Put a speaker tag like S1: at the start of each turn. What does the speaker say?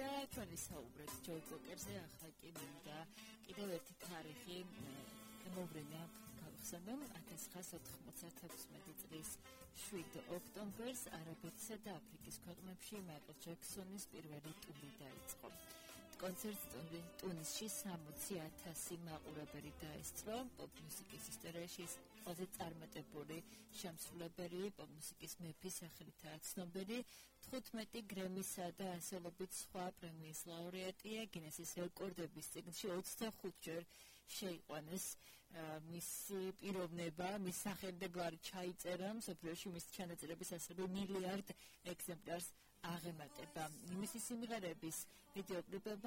S1: და ჩვენ ვისაუბრეთ ჯოი კოკერზე, ახლა კი მინდა კიდევ ერთი თარიღი მოვრენა გავხსენო 1996 წლის 7 ოქტომბერს არაბეთსა და აფრიკის ქვეყნებში მაიკლ ჯექსონის პირველი ტური დაიწყო. კონცერტს ტუნისში 60,000 მაყურებელი დაესწრო. პოპ მუსიკის ისტორიაში ყველაზე წარმატებული შემსრულებელი, პოპ მუსიკის მეფის სახელითაა ცნობილი. 15 გრემისა და ასეულობით სხვა პრემიის ლაურეატია. გინესის რეკორდების წიგნში 25 ჯერ შეიყვანეს მისი პიროვნება, მის სახელმდებარი ჩაიწერა, მსოფლიოში მის ჩანაწერების ასევე მილიარდ ეგზემპლარს აღემატება. მისი სიმღერების ვიდეოკლიპები